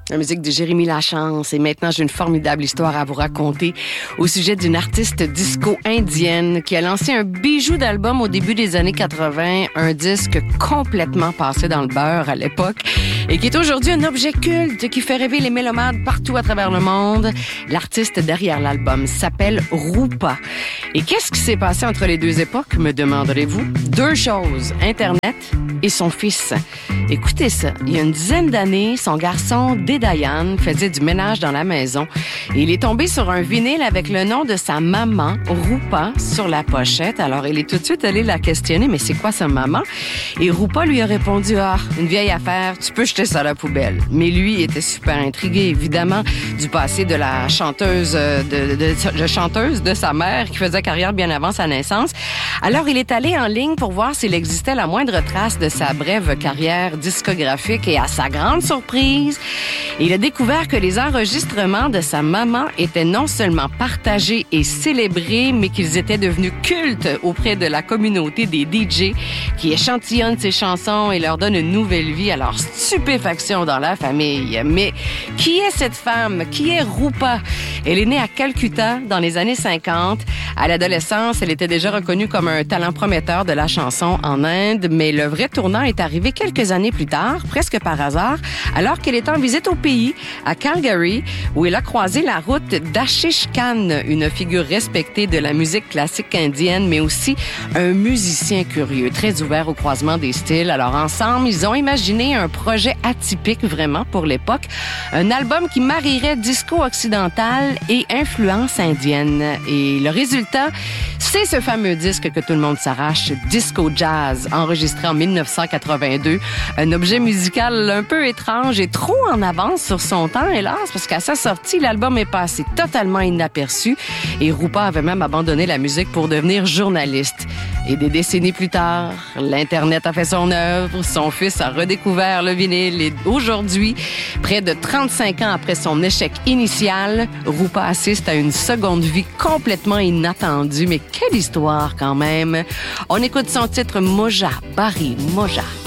La musique de Jérémy Lachance. Et maintenant, j'ai une formidable histoire à vous raconter au sujet d'une artiste disco indienne qui a lancé un bijou d'album au début des années 80, un disque complètement passé dans le beurre à l'époque et qui est aujourd'hui un objet culte qui fait rêver les mélomanes partout à travers le monde. L'artiste derrière l'album s'appelle Rupa. Et qu'est-ce qui s'est passé entre les deux époques, me demanderez-vous? Deux choses, Internet et son fils. Écoutez ça, il y a une dizaine d'années, son garçon Dedayan faisait du ménage dans la maison et il est tombé sur un vinyle avec le nom de sa maman, Rupa, sur la pochette. Alors, il est tout de suite allé la questionner, mais c'est quoi sa maman? Et Rupa lui a répondu, une vieille affaire, tu peux jeter ça à la poubelle. Mais lui était super intrigué, évidemment, du passé de la chanteuse, de sa mère qui faisait carrière bien avant sa naissance. Alors, il est allé en ligne pour voir s'il existait la moindre trace de sa brève carrière discographique et à sa grande surprise, il a découvert que les enregistrements de sa maman étaient non seulement partagés et célébrés, mais qu'ils étaient devenus cultes auprès de la communauté des DJ qui échantillonnent ses chansons et leur donnent une nouvelle vie. Alors, stupéfaction dans la famille. Mais qui est cette femme? Qui est Rupa? Elle est née à Calcutta dans les années 50. À l'adolescence, elle était déjà reconnue comme un talent prometteur de la chanson en Inde, mais le vrai tournant est arrivé quelques années plus tard, presque par hasard, alors qu'elle était en visite au pays, à Calgary, où elle a croisé la route d'Ashish Khan, une figure respectée de la musique classique indienne, mais aussi un musicien curieux, très ouvert au croisement des styles. Alors ensemble, ils ont imaginé un projet atypique vraiment pour l'époque, un album qui marierait disco occidental et influence indienne. Et le résultat, c'est ce fameux disque que tout le monde s'arrache, Disco Jazz, enregistré en 1982. Un objet musical un peu étrange et trop en avance sur son temps, hélas, parce qu'à sa sortie, l'album est passé totalement inaperçu et Rupa avait même abandonné la musique pour devenir journaliste. Et des décennies plus tard, l'Internet a fait son œuvre, son fils a redécouvert le vinyle et aujourd'hui, près de 35 ans après son échec initial, Rupa assiste à une seconde vie complètement inattendue. Mais quelle histoire quand même! On écoute son titre Moja, Bari Moja.